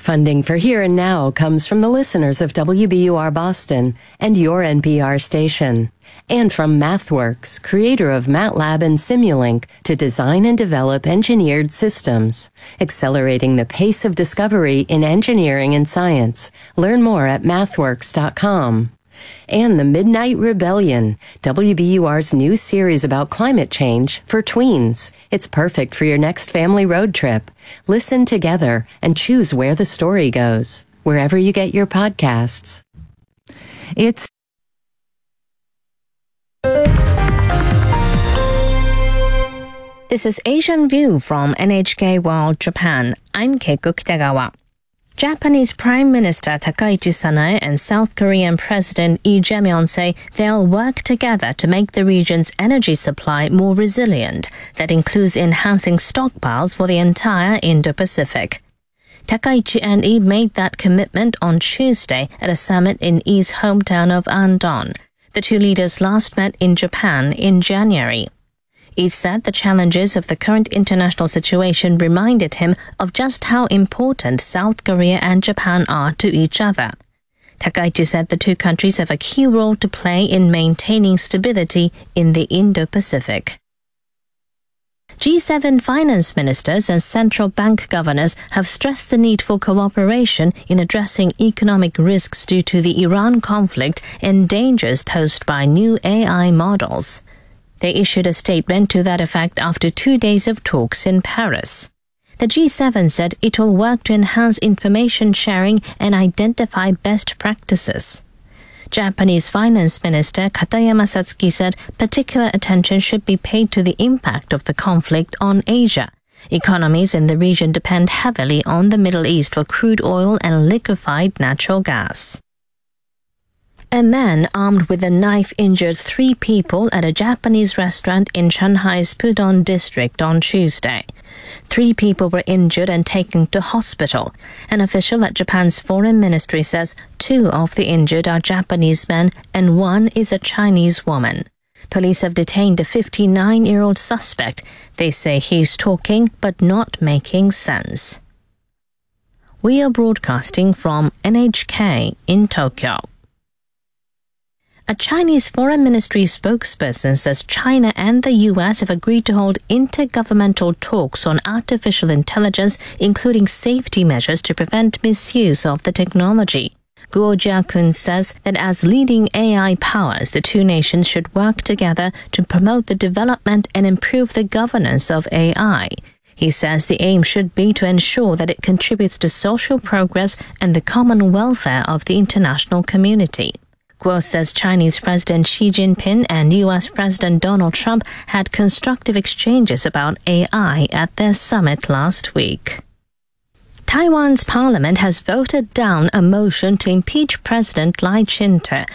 Funding for Here and Now comes from the listeners of WBUR Boston and your NPR station, and from MathWorks, creator of MATLAB and Simulink, to design and develop engineered systems, accelerating the pace of discovery in engineering and science. Learn more at mathworks.com. And The Midnight Rebellion, WBUR's new series about climate change for tweens. It's perfect for your next family road trip. Listen together and choose where the story goes, wherever you get your podcasts. This is Asian View from NHK World Japan. I'm Keiko Kitagawa. Japanese Prime Minister Takaichi Sanae and South Korean President Lee Jae-myung say they'll work together to make the region's energy supply more resilient. That includes enhancing stockpiles for the entire Indo-Pacific. Takaichi and Lee made that commitment on Tuesday at a summit in Lee's hometown of Andong. The two leaders last met in Japan in January. Lee said the challenges of the current international situation reminded him of just how important South Korea and Japan are to each other. Takaichi said the two countries have a key role to play in maintaining stability in the Indo-Pacific. G7 finance ministers and central bank governors have stressed the need for cooperation in addressing economic risks due to the Iran conflict and dangers posed by new AI models. They issued a statement to that effect after 2 days of talks in Paris. The G7 said it will work to enhance information sharing and identify best practices. Japanese Finance Minister Katayama Satsuki said particular attention should be paid to the impact of the conflict on Asia. Economies in the region depend heavily on the Middle East for crude oil and liquefied natural gas. A man armed with a knife injured 3 people at a Japanese restaurant in Shanghai's Pudong district on Tuesday. 3 people were injured and taken to hospital. An official at Japan's foreign ministry says 2 of the injured are Japanese men and 1 is a Chinese woman. Police have detained a 59-year-old suspect. They say he's talking but not making sense. We are broadcasting from NHK in Tokyo. A Chinese foreign ministry spokesperson says China and the U.S. have agreed to hold intergovernmental talks on artificial intelligence, including safety measures to prevent misuse of the technology. Guo Jiakun says that as leading AI powers, the two nations should work together to promote the development and improve the governance of AI. He says the aim should be to ensure that it contributes to social progress and the common welfare of the international community. Guo says Chinese President Xi Jinping and U.S. President Donald Trump had constructive exchanges about AI at their summit last week. Taiwan's parliament has voted down a motion to impeach President Lai Ching-te.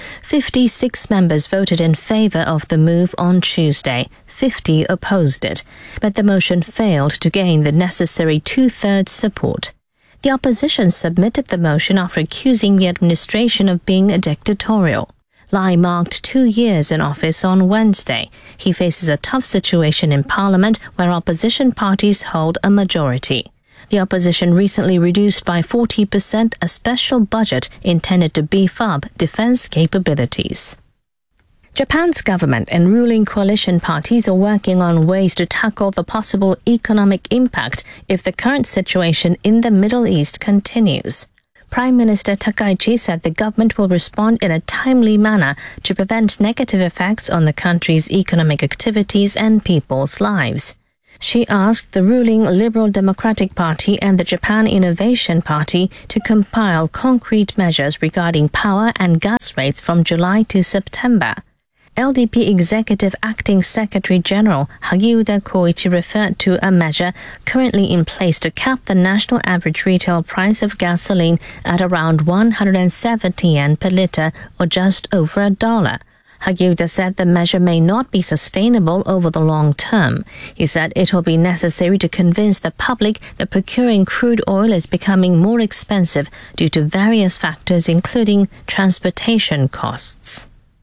56 members voted in favor of the move on Tuesday. 50 opposed it, but the motion failed to gain the necessary 2/3 support. The opposition submitted the motion after accusing the administration of being dictatorial. Lai marked 2 years in office on Wednesday. He faces a tough situation in Parliament where opposition parties hold a majority. The opposition recently reduced by 40% a special budget intended to beef up defense capabilities. Japan's government and ruling coalition parties are working on ways to tackle the possible economic impact if the current situation in the Middle East continues. Prime Minister Takaichi said the government will respond in a timely manner to prevent negative effects on the country's economic activities and people's lives. She asked the ruling Liberal Democratic Party and the Japan Innovation Party to compile concrete measures regarding power and gas rates from July to September. LDP Executive Acting Secretary General Hagiuda Koichi referred to a measure currently in place to cap the national average retail price of gasoline at around 170 yen per liter, or just over $1. Hagiuda said the measure may not be sustainable over the long term. He said it will be necessary to convince the public that procuring crude oil is becoming more expensive due to various factors, including transportation costs.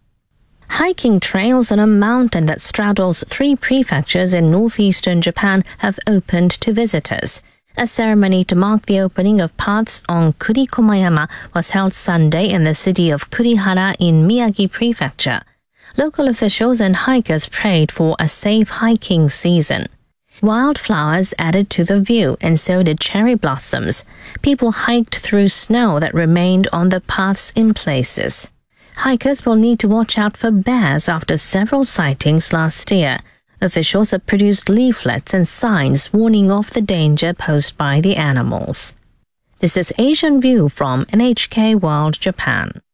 Hiking trails on a mountain that straddles 3 prefectures in northeastern Japan have opened to visitors. A ceremony to mark the opening of paths on Kurikomayama was held Sunday in the city of Kurihara in Miyagi Prefecture. Local officials and hikers prayed for a safe hiking season. Wildflowers added to the view, and so did cherry blossoms. People hiked through snow that remained on the paths in places. Hikers will need to watch out for bears after several sightings last year. Officials have produced leaflets and signs warning of the danger posed by the animals. This is Asian View from NHK World Japan.